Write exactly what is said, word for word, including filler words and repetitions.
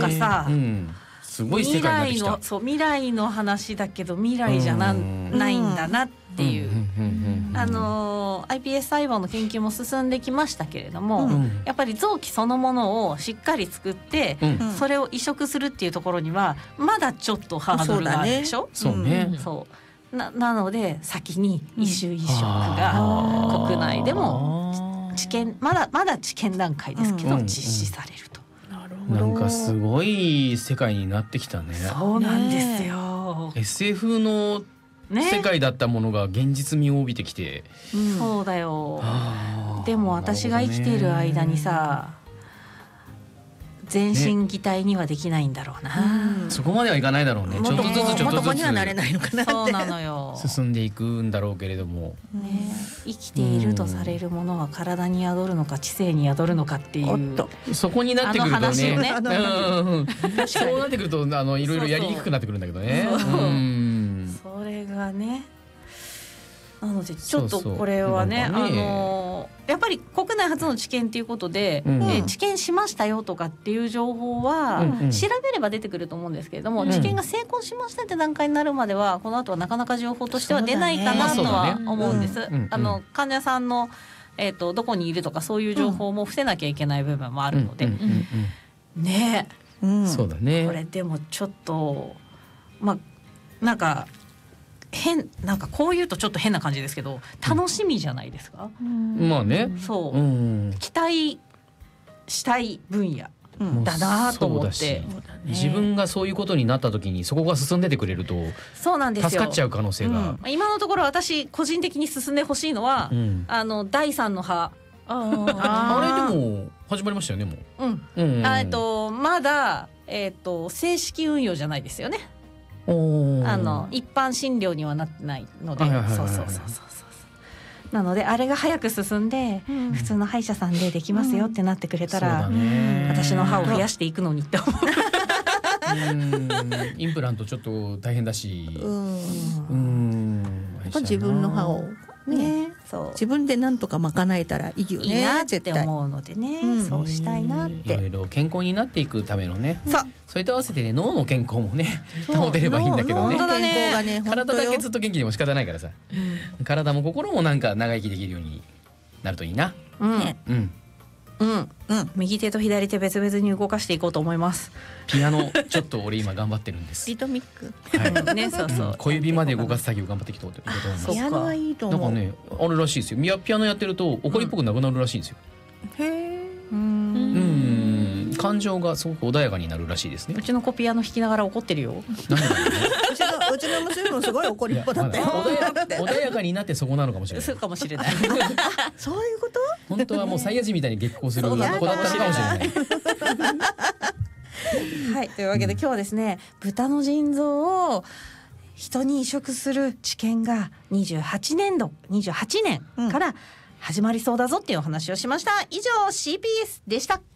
かさ、 うん、すごい世界になってきた。 未来のそう未来の話だけど未来じゃな、ないんだなっていう、あの アイピーエス 細胞の研究も進んできましたけれども、うん、やっぱり臓器そのものをしっかり作って、うん、それを移植するっていうところにはまだちょっとハードルがあるでしょ。 そうね、うん、 そうな, なので先に異種移植が国内でも治験まだまだ治験段階ですけど、うん、実施されると。 なんかすごい世界になってきたね。 そうなんですよ。 エスエフ の世界だったものが現実味を帯びてきて、 うん、そうだよ。でも私が生きている間にさ、全身擬態にはできないんだろうな、ね、 うん、そこまではいかないだろうね。ちょっとずつちょっとずつ元にはなれないのかなって。 そうなのよ。 進んでいくんだろうけれども、 ね、生きているとされるものは体に宿るのか知性に宿るのかっていう、 そこになってくるとね、 ね、 うん、そうなってくるとあのいろいろやりにくくなってくるんだけどね。 そうそう、うん、それがね、なのでちょっとこれは ね, そうそう、ね、あのやっぱり国内初の治験ということで、うん、え治験しましたよとかっていう情報は、うんうん、調べれば出てくると思うんですけれども、うん、治験が成功しましたって段階になるまではこの後はなかなか情報としては出ないかなとは思うんです。あの患者さんの、えーと、どこにいるとかそういう情報も伏せなきゃいけない部分もあるので、うんうんうんうん、ねえ、うん、そうだね。これでもちょっとまあなんか変なんかこう言うとちょっと変な感じですけど楽しみじゃないですか、 うん、まあね、 そう、うん、期待したい分野だなと思って、うん、 自分がそういうことになった時にそこが進んでてくれるとそうなんですよ、 助かっちゃう可能性が、うん、 今のところ私個人的に進んでほしいのは、うん、あのだいさんの歯あ, あれでも始まりましたよねもう、うんうんうん、あえっとまだ、えー、と正式運用じゃないですよね。あの一般診療にはなってないので、そうそうそうそうそう。なのであれが早く進んで、うん、普通の歯医者さんでできますよってなってくれたら、うん、私の歯を増やしていくのにって思う。 うんインプラントちょっと大変だし、うん、 うん自分の歯をね、そう自分でなんとか賄えたらいいよね、いいなって思うのでね、うん、そうしたいなって。 いろいろ健康になっていくためのね、そうそれと合わせてね脳の健康もね保てればいいんだけどね。 脳の健康がね、 体だけずっと元気でも仕方ないからさ、うん、体も心もなんか長生きできるようになるといいな。 うん、ね、うんうんうん、右手と左手別々に動かしていこうと思います。 ピアノちょっと俺今頑張ってるんです。 リトミック、 はいね、そうそう、うん、 小指まで動かす作業頑張ってきたと思います。 ピアノはいいと思う。 なんかねあるらしいですよ。ピアノやってると怒りっぽくなくなるらしいんですよ、 うん、へえ、 うん、感情がすごく穏やかになるらしいですね。 うちの子ピアノ弾きながら怒ってるよ。 なんでだろうね。 うちのうちの娘もすごい怒りっぽだったよ。 穏や、穏やかになってそこなのかもしれない。 そうかもしれない。 そういうこと？ 本当はもうサイヤ人みたいに激高する子だったのかもしれない。 はい、というわけで今日はですね、豚の腎臓を人に移植する治験がにじゅうはちねんどにじゅうはちねんから始まりそうだぞっていうお話をしました。以上 シーピーエス でした。